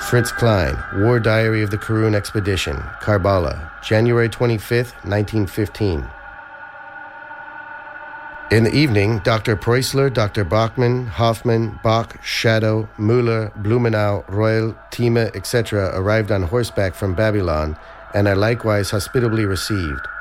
Fritz Klein, War Diary of the Karun Expedition, Karbala, January 25, 1915. In the evening, Dr. Preussler, Dr. Bachmann, Hoffman, Bach, Shadow, Müller, Blumenau, Royal, Thieme, etc. arrived on horseback from Babylon and are likewise hospitably received.